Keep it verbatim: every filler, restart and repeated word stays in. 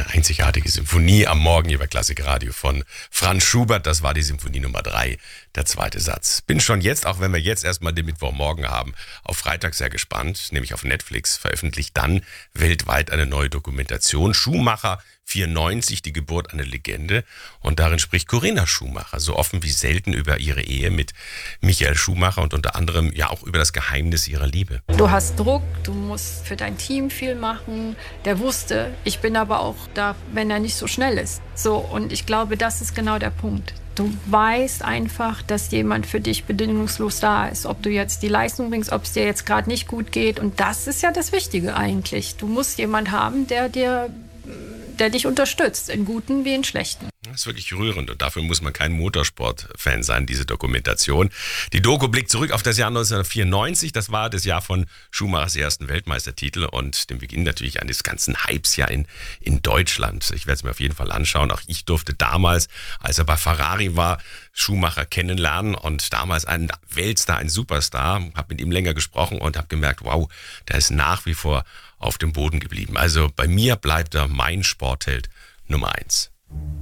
einzigartige Symphonie am Morgen hier bei Klassikradio von Franz Schubert. Das war die Symphonie Nummer drei, der zweite Satz. Bin schon jetzt, auch wenn wir jetzt erstmal den Mittwochmorgen haben, auf Freitag sehr gespannt, nämlich auf Netflix veröffentlicht dann weltweit eine neue Dokumentation. Schumacher vierundneunzig, die Geburt einer Legende. Und darin spricht Corinna Schumacher so offen wie selten über ihre Ehe mit Michael Schumacher und unter anderem ja auch über das Geheimnis ihrer Liebe. Du hast Druck, du musst für dein Team viel machen. Der wusste, ich bin aber auch da, wenn er nicht so schnell ist. So, und ich glaube, das ist genau der Punkt. Du weißt einfach, dass jemand für dich bedingungslos da ist. Ob du jetzt die Leistung bringst, ob es dir jetzt gerade nicht gut geht. Und das ist ja das Wichtige eigentlich. Du musst jemanden haben, der dir der dich unterstützt, in guten wie in schlechten. Das ist wirklich rührend und dafür muss man kein Motorsport-Fan sein, diese Dokumentation. Die Doku blickt zurück auf das Jahr neunzehnhundertvierundneunzig, das war das Jahr von Schumachers ersten Weltmeistertitel und dem Beginn natürlich eines ganzen Hypes ja in, in Deutschland. Ich werde es mir auf jeden Fall anschauen. Auch ich durfte damals, als er bei Ferrari war, Schumacher kennenlernen und damals ein Weltstar, ein Superstar, habe mit ihm länger gesprochen und habe gemerkt, wow, der ist nach wie vor auf dem Boden geblieben. Also bei mir bleibt er mein Sportheld Nummer eins.